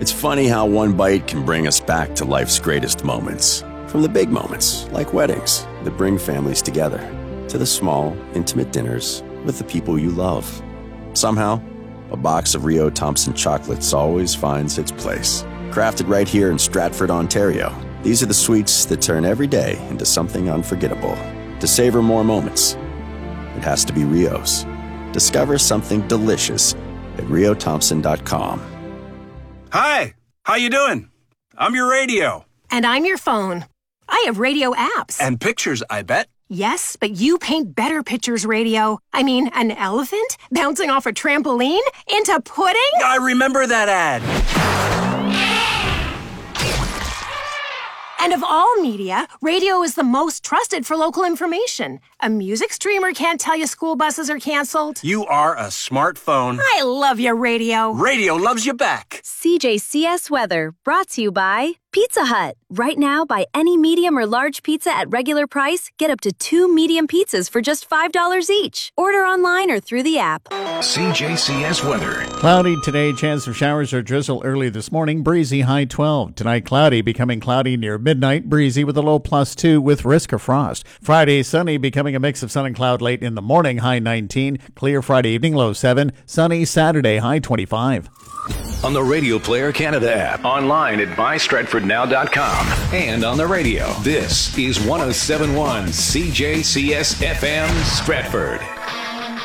It's funny how one bite can bring us back to life's greatest moments. From the big moments, like weddings, that bring families together, to the small, intimate dinners with the people you love. Somehow, a box of Rio Thompson chocolates always finds its place. Crafted right here in Stratford, Ontario, these are the sweets that turn every day into something unforgettable. To savor more moments, it has to be Rio's. Discover something delicious at riothompson.com. Hi, how you doing? I'm your radio. And I'm your phone. I have radio apps. And pictures, I bet. Yes, but you paint better pictures, radio. I mean, an elephant bouncing off a trampoline into pudding? I remember that ad. And of all media, radio is the most trusted for local information. A music streamer can't tell you school buses are canceled. You are a smartphone. I love your radio. Radio loves you back. CJCS Weather, brought to you by Pizza Hut. Right now, buy any medium or large pizza at regular price. Get up to 2 medium pizzas for just $5 each. Order online or through the app. CJCS Weather. Cloudy today, chance of showers or drizzle early this morning, breezy high 12. Tonight, cloudy, becoming cloudy near midnight, breezy with a low +2 with risk of frost. Friday, sunny, becoming a mix of sun and cloud late in the morning, high 19. Clear Friday evening, low 7. Sunny Saturday, high 25. On the Radio Player Canada app, online at mystratfordnow.com, and on the radio. This is 107.1 CJCS FM Stratford.